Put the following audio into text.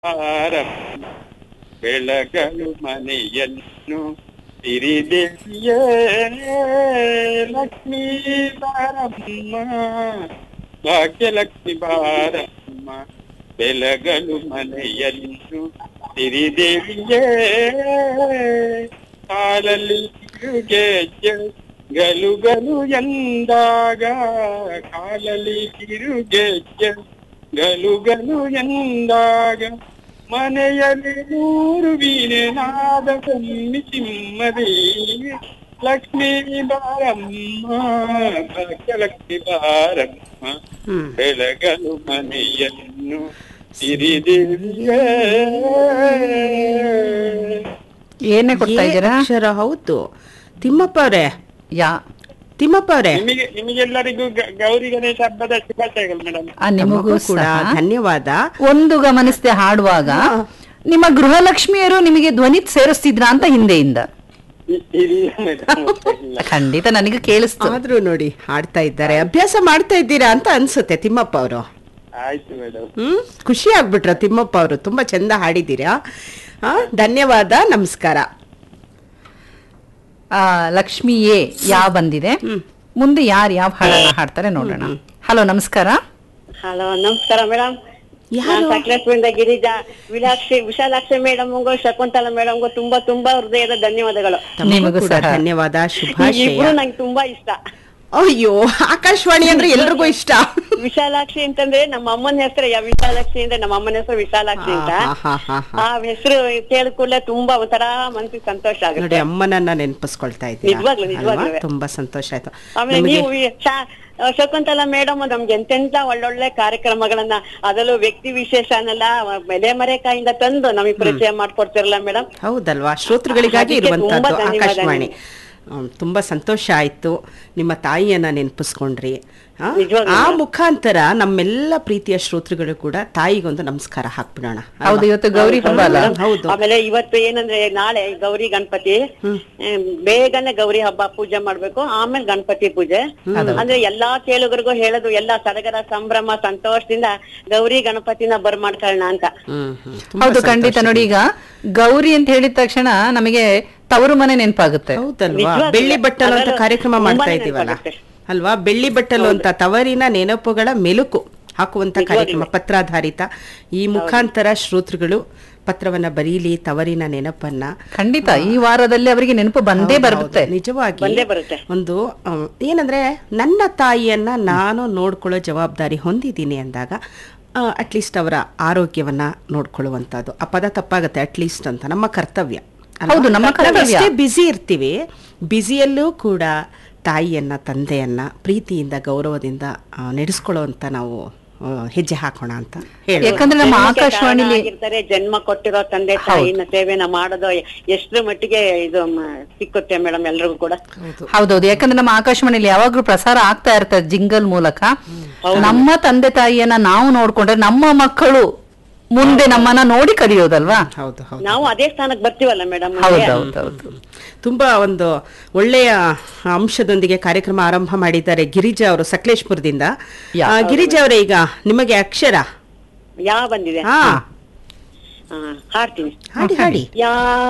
ಬಾರಮ್ಮ ಬೆಳಗಲು ಮನೆಯನ್ನು ಸಿರಿದೇವಿಯೇ ಲಕ್ಷ್ಮೀ ಬಾರಮ್ಮ ಭಾಗ್ಯಲಕ್ಷ್ಮಿ ಬಾರಮ್ಮ ಬೆಳಗಲು ಮನೆಯನ್ನು ಸಿರಿದೇವಿಯೇ ಕಾಲಲ್ಲಿ ಕಿರುಗೆಜ್ಜೆ ಗಲು ಗಲು ಎಂದಾಗ ಕಾಲಲ್ಲಿ ಕಿರುಗೆಜ್ಜೆ ಗಲು ಗಲು ಎಂದಾಗ ಮನೆಯಲ್ಲಿ ನೂರು ವೀಣೆ ನಾದ ಕಮ್ಮಿ ಚಿಮ್ಮದೇವಿ ಲಕ್ಷ್ಮೀ ಬಾರಮ್ಮ ಭಾಗ್ಯಲಕ್ಷ್ಮಿ ಬಾರಮ್ಮ ಬೆಳಗಲು ಮನೆಯನ್ನು ಸಿರಿದೇವಿಯೇ. ಏನೇ ಕೊಡ್ತಾ ಇದ್ದೀರಾ? ಅಕ್ಷರ ಹೌದು. ತಿಮ್ಮಪ್ಪ ಅವರೇ, ತಿಮ್ಮಪ್ಪ ಅವರೇ, ನಿಮಗೆಲ್ಲರಿಗೂ ಗೌರಿ ಗಣೇಶ ಹಬ್ಬದ ಶುಭಾಶಯಗಳು ಮೇಡಮ್. ನಿಮಗೂ ಕೂಡ ಧನ್ಯವಾದ. ಒಂದು ಗಮನಿಸದೆ ಹಾಡುವಾಗ ನಿಮ್ಮ ಗೃಹಲಕ್ಷ್ಮಿಯರು ನಿಮಗೆ ಧ್ವನಿ ಸೇರಿಸ್ತಿದ್ರ ಅಂತ ಹಿಂದೆಯಿಂದ? ಇಲ್ಲ ಮೇಡಮ್, ಖಂಡಿತ ನನಗೆ ಕೇಳಿಸ್ತು. ಆದ್ರೂ ನೋಡಿ ಹಾಡ್ತಾ ಇದ್ದಾರೆ, ಅಭ್ಯಾಸ ಮಾಡ್ತಾ ಇದ್ದೀರಾ ಅಂತ ಅನ್ಸುತ್ತೆ ತಿಮ್ಮಪ್ಪ ಅವರು. ಆಯ್ತು ಮೇಡಮ್. ಖುಷಿ ಆಗ್ಬಿಟ್ರ ತಿಮ್ಮಪ್ಪ ಅವರು? ತುಂಬಾ ಚಂದ ಹಾಡಿದ್ದೀರಾ. ಧನ್ಯವಾದ, ನಮಸ್ಕಾರ. ಲಕ್ಷ್ಮಿಯೇ ಯಾವ ಬಂದಿದೆ, ಮುಂದೆ ಯಾರು ಯಾವ ಹಾಡನ್ನ ಹಾಡ್ತಾರೆ ನೋಡೋಣ. ಹಲೋ, ನಮಸ್ಕಾರ. ಹಲೋ, ನಮಸ್ಕಾರ ಮೇಡಮ್. ನಾನು ಸಕಲೇಶ್ವರದಿಂದ ಗಿರಿಜಾ. ವಿಶಾಲಾಕ್ಷಿ ಮೇಡಮ್ಗೂ ಶಕುಂತಲಾ ಮೇಡಮ್ಗೂ ತುಂಬಾ ತುಂಬಾ ಹೃದಯದ ಧನ್ಯವಾದಗಳು. ನಿಮಗೂ ಸಹ ಧನ್ಯವಾದ, ಶುಭಾಶಯ. ಇಬ್ರು ನಂಗೆ ತುಂಬಾ ಇಷ್ಟ. ಅಯ್ಯೋ, ಆಕಾಶವಾಣಿ ಅಂದ್ರೆ ಎಲ್ರಿಗೂ ಇಷ್ಟ. ವಿಶಾಲಾಕ್ಷಿ ಅಂತಂದ್ರೆ ನಮ್ಮ ಅಮ್ಮನ ಹೆಸರು ವಿಶಾಲಾಕ್ಷಿ ಅಂದ್ರೆ ನಮ್ಮ ಅಮ್ಮನ ಹೆಸರು ವಿಶಾಲಾಕ್ಷಿ ಅಂತ. ಆ ಹೆಸರು ಕೇಳಿದ ಕೂಡಲೇ ತುಂಬಾ ಒಂಥರ ಮನಸ್ಸಿಗೆ ಸಂತೋಷ ಆಗುತ್ತೆ. ನೋಡಿ, ಅಮ್ಮನನ್ನ ನೆನಪಿಸ್ಕೊಳ್ತಾ ಇದ್ದೀರಾ. ನಿಜವಾಗ್ಲೂ ತುಂಬಾ ಸಂತೋಷ ಆಯ್ತು. ಆಮೇಲೆ ನೀವು ಶಕುಂತಲಾ ಮೇಡಮ್ ನಮ್ಗೆ ಎಂತೆಂತ ಒಳ್ಳೊಳ್ಳೆ ಕಾರ್ಯಕ್ರಮಗಳನ್ನ, ಅದರಲ್ಲೂ ವ್ಯಕ್ತಿ ವಿಶೇಷನೆಲ್ಲ ಎಲೆಮರೆಕಾಯಿಂದ ತಂದು ನಮಗೆ ಪರಿಚಯ ಮಾಡ್ಕೊಡ್ತಿರಲ್ಲ ಮೇಡಮ್. ಹೌದಲ್ವಾ, ಶ್ರೋತೃಗಳಿಗಾಗಿ ಇರುವಂತದ್ದು ಆಕಾಶವಾಣಿ. ತುಂಬಾ ಸಂತೋಷ ಆಯ್ತು, ನಿಮ್ಮ ತಾಯಿಯನ್ನ ನೆನಪಿಸ್ಕೊಂಡ್ರಿ. ಆ ಮುಖಾಂತರ ನಮ್ಮೆಲ್ಲ ಪ್ರೀತಿಯ ಶ್ರೋತೃಗಳು ಕೂಡ ತಾಯಿಗೊಂದು ನಮಸ್ಕಾರ ಹಾಕ್ಬಿಡೋಣ. ಹೌದು, ಇವತ್ತು ಗೌರಿ ಹಬ್ಬ ಅಲ್ಲ? ಹೌದು. ಆಮೇಲೆ ಇವತ್ತು ಏನಂದ್ರೆ ನಾಳೆ ಗೌರಿ ಗಣಪತಿ, ಬೇಗನೆ ಗೌರಿ ಹಬ್ಬ ಪೂಜೆ ಮಾಡ್ಬೇಕು, ಆಮೇಲೆ ಗಣಪತಿ ಪೂಜೆ. ಅಂದ್ರೆ ಎಲ್ಲಾ ಕೇಳುಗರಿಗೂ ಹೇಳೋದು, ಎಲ್ಲಾ ಸಡಗರ ಸಂಭ್ರಮ ಸಂತೋಷದಿಂದ ಗೌರಿ ಗಣಪತಿನ ಬರ್ಮಾಡ್ಕೊಳ್ಳೋಣ ಅಂತ. ಹೌದು, ಖಂಡಿತ. ನೋಡಿ, ಈಗ ಗೌರಿ ಅಂತ ಹೇಳಿದ ತಕ್ಷಣ ನಮಗೆ ತವರು ಮನೆ ನೆನಪಾಗುತ್ತೆ. ಹೌದಲ್ವಾ? ಬೆಳ್ಳಿ ಬಟ್ಟಲು ಅಂತ ಕಾರ್ಯಕ್ರಮ ಮಾಡ್ತಾ ಇದೀವಲ್ಲ ಅಲ್ವಾ? ಬೆಳ್ಳಿ ಬಟ್ಟಲು ಅಂತ ತವರಿನ ನೆನಪುಗಳ ಮೆಲುಕು ಹಾಕುವಂತ ಕಾರ್ಯಕ್ರಮ, ಪತ್ರಾಧಾರಿತ. ಈ ಮುಖಾಂತರ ಶ್ರೋತೃಗಳು ಪತ್ರವನ್ನ ಬರೀಲಿ, ತವರಿನ ನೆನಪನ್ನ. ಖಂಡಿತ ಈ ವಾರದಲ್ಲಿ ಅವರಿಗೆ ನೆನಪು ಬಂದೇ ಬರುತ್ತೆ. ನಿಜವಾಗಿ ಒಂದು ಏನಂದ್ರೆ, ನನ್ನ ತಾಯಿಯನ್ನ ನಾನು ನೋಡ್ಕೊಳ್ಳೋ ಜವಾಬ್ದಾರಿ ಹೊಂದಿದ್ದೀನಿ ಅಂದಾಗ ಅಟ್ಲೀಸ್ಟ್ ಅವರ ಆರೋಗ್ಯವನ್ನ ನೋಡ್ಕೊಳ್ಳುವಂತದ್ದು. ಆ ಪದ ತಪ್ಪಾಗತ್ತೆ, ಅಟ್ಲೀಸ್ಟ್ ಅಂತ. ನಮ್ಮ ಕರ್ತವ್ಯ. ಹೌದು, ನಮ್ಮ ಕರ್ತವ್ಯ. ಬ್ಯುಸಿ ಇರ್ತೀವಿ, ಬ್ಯುಸಿಯಲ್ಲೂ ಕೂಡ ತಾಯಿಯನ್ನ, ತಂದೆಯನ್ನ ಪ್ರೀತಿಯಿಂದ ಗೌರವದಿಂದ ನಡೆಸ್ಕೊಳ್ಳುವಂತ ನಾವು ಹೆಜ್ಜೆ ಹಾಕೋಣ ಅಂತ ಹೇಳಿ. ಯಾಕಂದ್ರೆ ನಮ್ಮ ಆಕಾಶವಾಣಿಲಿ ಜನ್ಮ ಕೊಟ್ಟಿರೋ ತಂದೆ ತಾಯಿನ ಸೇವೆನ ಮಾಡೋದು ಎಷ್ಟರ ಮಟ್ಟಿಗೆ ಇದು ಸಿಕ್ಕುತ್ತೆ ಮೇಡಮ್ ಎಲ್ರಿಗೂ ಕೂಡ. ಹೌದೌದು, ಯಾಕಂದ್ರೆ ನಮ್ಮ ಆಕಾಶವಾಣಿಲಿ ಯಾವಾಗ್ಲೂ ಪ್ರಸಾರ ಆಗ್ತಾ ಇರ್ತದೆ ಜಿಂಗಲ್ ಮೂಲಕ. ನಮ್ಮ ತಂದೆ ತಾಯಿಯನ್ನ ನಾವು ನೋಡ್ಕೊಂಡ್ರೆ ನಮ್ಮ ಮಕ್ಕಳು ಮುಂದೆ ನಮ್ಮನ್ನ ನೋಡಿ ಕಲಿಯೋದಲ್ವಾ? ಹೌದು, ನಾವು ಅದೇ ಸ್ಥಾನಕ್ಕೆ ಬರ್ತೀವಲ್ಲ ಮೇಡಮ್. ಹೌದೌದು, ತುಂಬಾ ಒಂದು ಒಳ್ಳೆಯ ಅಂಶದೊಂದಿಗೆ ಕಾರ್ಯಕ್ರಮ ಆರಂಭ ಮಾಡಿದ್ದಾರೆ ಗಿರಿಜಾ ಅವರು ಸಕಲೇಶ್ಪುರದಿಂದ. ಗಿರಿಜಾ ಅವರೇ, ಈಗ ನಿಮಗೆ ಅಕ್ಷರ ಯಾವ ಬಂದಿದೆ? ಹಾಡ್ತೀನಿ. ಹಾಡಿ. ಯಾ